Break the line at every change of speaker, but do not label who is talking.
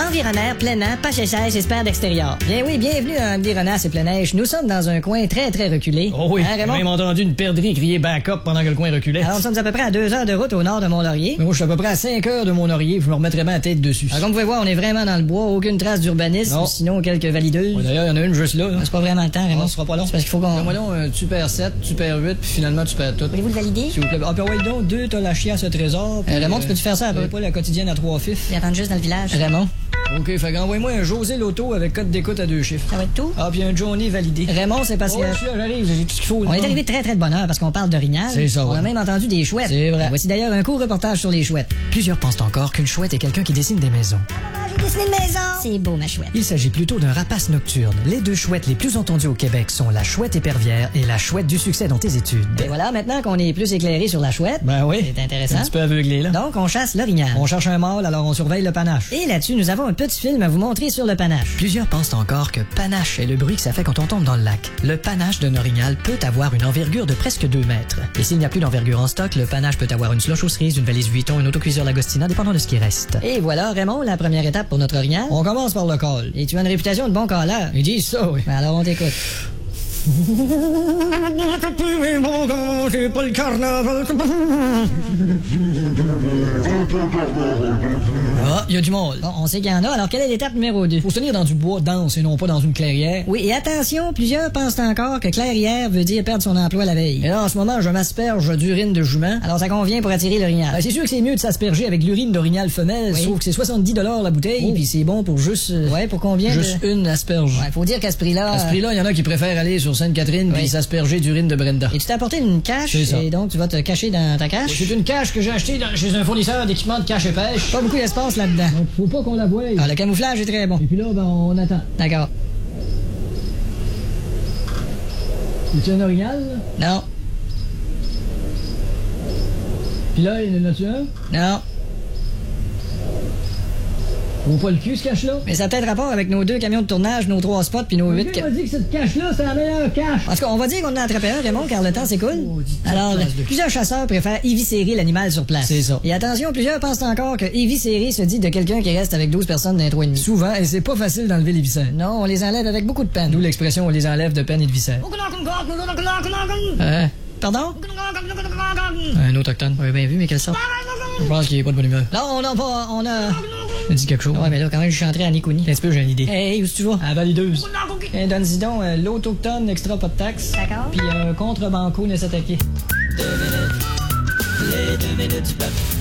Environnaire, plein-air, pâche-sèche, espère d'extérieur. Bien oui, bienvenue à Environnace et plein-neige. Nous sommes dans un coin très reculé.
Oh oui,
Hein,
j'ai
Raymond?
même entendu une perdrix crier backup pendant que le coin reculait.
Alors, nous sommes à peu près à 2 heures de route au nord de Mont-Laurier.
Moi, je suis à peu près à 5 heures de Mont-Laurier, je me remettrais bien la tête dessus.
Alors, comme vous pouvez voir, on est vraiment dans le bois, aucune trace d'urbanisme,
Non.
sinon quelques valideuses.
Ouais, d'ailleurs, il y en a une juste là.
C'est pas vraiment le temps, Raymond.
Non, ce sera pas long.
C'est parce qu'il faut qu'on...
Fais-moi donc un super 7, super 8, puis finalement, tu perds tout.
Voulez-vous le valider?
S'il vous plaît. Ah, puis ouais, donc, 2, t'as la chiasse à trésor. puis,
Raymond, tu peux-tu faire ça un peu?
pas la quotidienne à 3 fifs.
Ils attendent juste dans le village. Raymond,
OK, fait qu'envoie-moi un José Loto avec code d'écoute à 2 chiffres.
ça va être tout?
Ah, puis un Johnny validé.
Raymond, c'est parce que...
Oh, monsieur, j'arrive, j'ai tout ce qu'il faut.
On est arrivé très de bonne heure parce qu'on parle d'orignal.
C'est ça,
On a
ouais.
même entendu des chouettes.
C'est vrai.
Voici d'ailleurs un court reportage sur les chouettes.
Plusieurs pensent encore qu'une chouette est quelqu'un qui dessine des maisons.
J'ai dessiné une maison! C'est beau, ma chouette.
Il s'agit plutôt d'un rapace nocturne. Les deux chouettes les plus entendues au Québec sont la chouette épervière et la chouette du succès dans tes études.
Et voilà, maintenant qu'on est plus éclairé sur la chouette,
Ben oui.
c'est intéressant.
Un petit peu aveuglé, là.
Donc, on chasse l'orignal.
On cherche un mâle, alors on surveille le panache.
Et là-dessus, nous avons un petit film à vous montrer sur le panache.
Plusieurs pensent encore que panache est le bruit que ça fait quand on tombe dans le lac. Le panache d'un orignal peut avoir une envergure de presque 2 mètres. Et s'il n'y a plus d'envergure en stock, le panache peut avoir une slush aux cerises, une valise Vuitton, un autocuiseur Lagostina, dépendant de ce qui reste.
Et voilà, Raymond, la première étape pour notre orignal.
On commence par le col.
Et tu as une réputation de bon caleur.
Ils disent ça, oui.
Ben alors, on t'écoute.
C'est pas le carnaval. Ah, il y a du monde.
Bon, on sait qu'il y en a, alors quelle est l'étape numéro 2?
Faut se tenir dans du bois dense et non pas dans une clairière.
Oui, et attention, plusieurs pensent encore que clairière veut dire perdre son emploi la veille.
Et là, en ce moment, je m'asperge d'urine de jument.
Alors, ça convient pour attirer l'orignal.
Ben, c'est sûr que c'est mieux de s'asperger avec l'urine d'orignal femelle,
Oui.
sauf que c'est 70 la bouteille,
Oh.
puis c'est bon pour juste...
Ouais, pour combien
juste une asperge.
Ouais, faut dire qu'à ce prix-là...
À ce prix-là, il y en a qui préfèrent aller sur Sainte-Catherine
Oui.
puis s'asperger d'urine de Brenda.
Et tu t'es apporté une cache,
C'est ça.
et donc tu vas te cacher dans ta cache.
C'est une cache que j'ai achetée chez un fournisseur d'équipements de cache et pêche.
Pas beaucoup d'espace là-dedans.
Donc, faut pas qu'on la voie.
Ah, le camouflage est très bon.
Et puis là, ben, on attend.
D'accord.
C'est un orignal, là?
Non,
Puis là, il y en a-tu un?
non.
Ou pas le cul, ce cache-là?
Mais ça a peut-être rapport avec nos 2 camions de tournage, nos 3 spots, puis nos 8...
On m'a dit que cette cache-là, c'est la meilleure cache.
En tout cas, on va dire qu'on en a attrapé un, Raymond, car le temps s'écoule. Alors, plusieurs chasseurs préfèrent éviscérer l'animal sur place.
C'est ça.
Et attention, plusieurs pensent encore que éviscérer se dit de quelqu'un qui reste avec 12 personnes d'un trou et demi.
Souvent, et c'est pas facile d'enlever les viscères.
Non, on les enlève avec beaucoup de peine.
D'où l'expression on les enlève de peine et de viscères.
Pardon?
Un autochtone.
Oui, bien vu, mais quelle sorte?
Je pense qu'il est pas de bonne humeur.
Là, on a...
Ça dit quelque chose.
Ouais, mais là, quand même, je suis entré à Nikoni.
Un petit peu, j'ai une idée.
Hey, où est-ce que tu vas?
À la valideuse.
Donne-y donc
L'autochtone, extra pas de taxe.
D'accord.
Puis un contre-banco ne s'attaquer.
2 minutes, les 2 minutes du peuple.